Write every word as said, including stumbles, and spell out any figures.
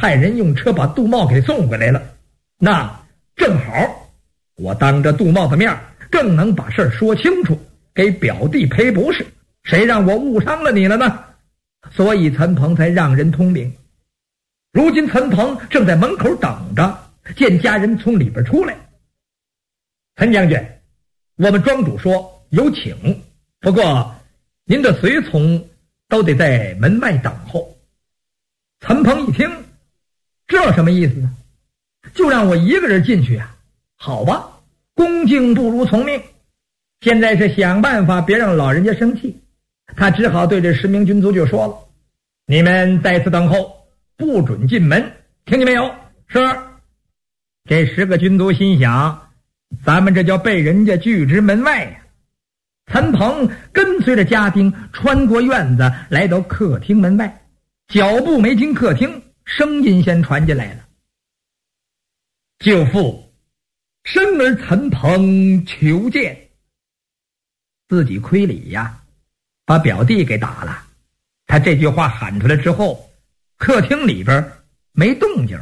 派人用车把杜茂给送回来了。那正好，我当着杜茂的面，更能把事儿说清楚，给表弟赔不是。谁让我误伤了你了呢？所以陈鹏才让人通灵。如今陈鹏正在门口等着，见家人从里边出来。陈将军，我们庄主说有请，不过您的随从都得在门外等候。陈鹏一听，这什么意思呢？就让我一个人进去啊？好吧，恭敬不如从命。现在是想办法别让老人家生气，他只好对这十名军卒就说了：你们在此等候，不准进门，听见没有？是。这十个军卒心想，咱们这叫被人家拒之门外呀。陈鹏跟随着家丁穿过院子，来到客厅门外，脚步没进客厅，声音先传进来了：舅父，生儿陈鹏求见。自己亏礼呀，把表弟给打了。他这句话喊出来之后，客厅里边没动静。